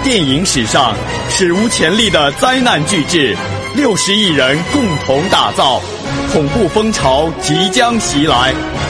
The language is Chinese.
电影史上史无前例的灾难巨制，60亿人共同打造，恐怖风潮即将袭来。